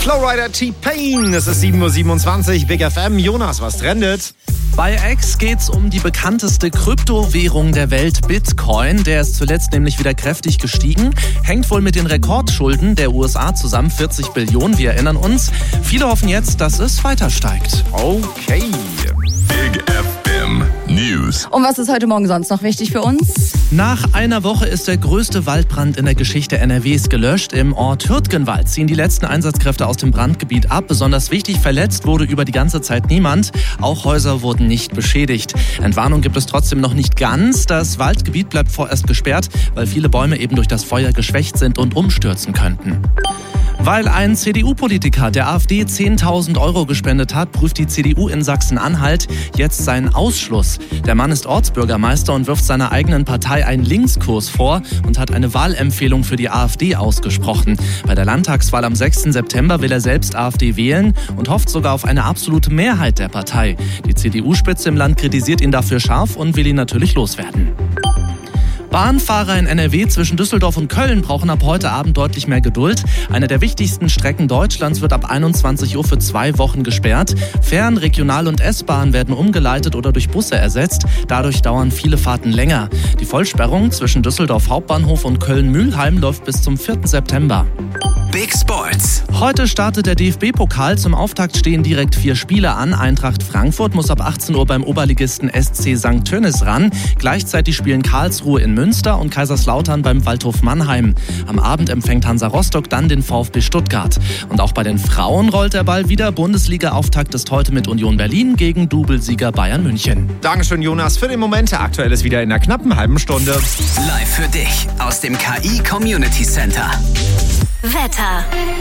Flowrider T-Pain. Es ist 7.27 Uhr, Big FM. Jonas, was trendet? Bei X geht's um die bekannteste Kryptowährung der Welt, Bitcoin. Der ist zuletzt nämlich wieder kräftig gestiegen. Hängt wohl mit den Rekordschulden der USA zusammen, 40 Billionen, wir erinnern uns. Viele hoffen jetzt, dass es weiter steigt. Okay. Big FM News. Und was ist heute Morgen sonst noch wichtig für uns? Nach einer Woche ist der größte Waldbrand in der Geschichte NRWs gelöscht. Im Ort Hürtgenwald ziehen die letzten Einsatzkräfte aus dem Brandgebiet ab. Besonders wichtig, verletzt wurde über die ganze Zeit niemand. Auch Häuser wurden nicht beschädigt. Entwarnung gibt es trotzdem noch nicht ganz. Das Waldgebiet bleibt vorerst gesperrt, weil viele Bäume eben durch das Feuer geschwächt sind und umstürzen könnten. Weil ein CDU-Politiker der AfD 10.000 € gespendet hat, prüft die CDU in Sachsen-Anhalt jetzt seinen Ausschluss. Der Mann ist Ortsbürgermeister und wirft seiner eigenen Partei einen Linkskurs vor und hat eine Wahlempfehlung für die AfD ausgesprochen. Bei der Landtagswahl am 6. September will er selbst AfD wählen und hofft sogar auf eine absolute Mehrheit der Partei. Die CDU-Spitze im Land kritisiert ihn dafür scharf und will ihn natürlich loswerden. Bahnfahrer in NRW zwischen Düsseldorf und Köln brauchen ab heute Abend deutlich mehr Geduld. Eine der wichtigsten Strecken Deutschlands wird ab 21 Uhr für 2 Wochen gesperrt. Fern-, Regional- und S-Bahnen werden umgeleitet oder durch Busse ersetzt. Dadurch dauern viele Fahrten länger. Die Vollsperrung zwischen Düsseldorf Hauptbahnhof und Köln-Mühlheim läuft bis zum 4. September. Big Sports. Heute startet der DFB-Pokal. Zum Auftakt stehen direkt 4 Spiele an. Eintracht Frankfurt muss ab 18 Uhr beim Oberligisten SC St. Tönnis ran. Gleichzeitig spielen Karlsruhe in Münster und Kaiserslautern beim Waldhof Mannheim. Am Abend empfängt Hansa Rostock dann den VfB Stuttgart. Und auch bei den Frauen rollt der Ball wieder. Bundesliga-Auftakt ist heute mit Union Berlin gegen Doublesieger Bayern München. Dankeschön, Jonas, für den Moment. Aktuell ist wieder in einer knappen halben Stunde. Live für dich aus dem KI Community Center. Wetter.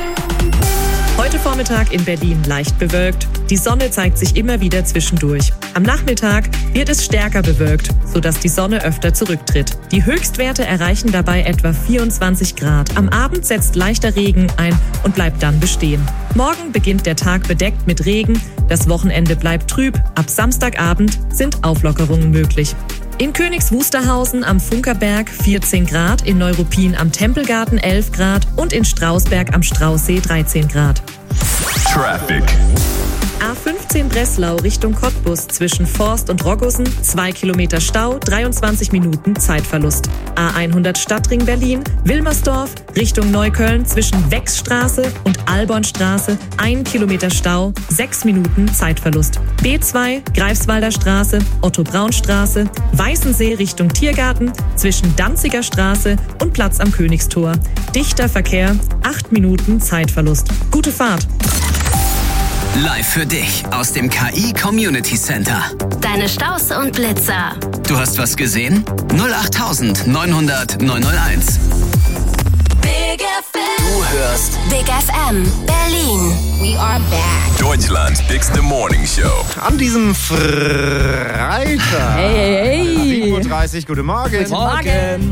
Heute Vormittag in Berlin leicht bewölkt. Die Sonne zeigt sich immer wieder zwischendurch. Am Nachmittag wird es stärker bewölkt, sodass die Sonne öfter zurücktritt. Die Höchstwerte erreichen dabei etwa 24 Grad. Am Abend setzt leichter Regen ein und bleibt dann bestehen. Morgen beginnt der Tag bedeckt mit Regen. Das Wochenende bleibt trüb. Ab Samstagabend sind Auflockerungen möglich. In Königs Wusterhausen am Funkerberg 14 Grad, in Neuruppin am Tempelgarten 11 Grad und in Strausberg am Straußsee 13 Grad. Traffic. A15 Breslau Richtung Cottbus zwischen Forst und Roggussen, 2 Kilometer Stau, 23 Minuten Zeitverlust. A100 Stadtring Berlin, Wilmersdorf Richtung Neukölln zwischen Wechsstraße und Albornstraße, 1 Kilometer Stau, 6 Minuten Zeitverlust. B2 Greifswalder Straße, Otto-Braun-Straße, Weißensee Richtung Tiergarten zwischen Danziger Straße und Platz am Königstor. Dichter Verkehr, 8 Minuten Zeitverlust. Gute Fahrt! Live für dich aus dem KI Community Center. Deine Staus und Blitzer. Du hast was gesehen? 08900 901. Big FM. Du hörst Big FM. Berlin. We are back. Deutschlands Bigste Morning Show. An diesem Freitag. Hey. 7.30 Uhr, guten Morgen. Guten Morgen.